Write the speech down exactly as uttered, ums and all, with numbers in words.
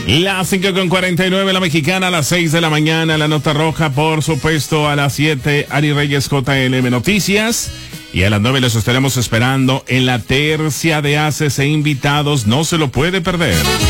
Las cinco con cuarenta y nueve, la mexicana, a las seis de la mañana, la nota roja, por supuesto, a las siete, Ari Reyes, J L M Noticias. Y a las nueve les estaremos esperando en la tercia de Haces e Invitados. No se lo puede perder.